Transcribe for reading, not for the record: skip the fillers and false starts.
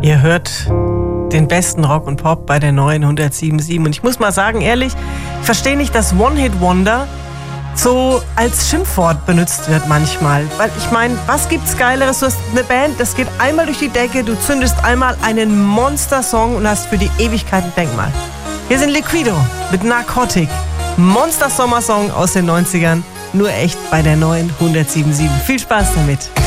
Ihr hört den besten Rock und Pop bei der neuen 107.7. Und ich muss mal sagen, ehrlich, ich verstehe nicht, dass One-Hit-Wonder so als Schimpfwort benutzt wird manchmal. Weil ich meine, was gibt's Geileres? Du hast eine Band, das geht einmal durch die Decke, du zündest einmal einen Monster-Song und hast für die Ewigkeit ein Denkmal. Hier sind Liquido mit Narcotic. Monster-Sommersong aus den 90ern. Nur echt bei der neuen 107.7. Viel Spaß damit.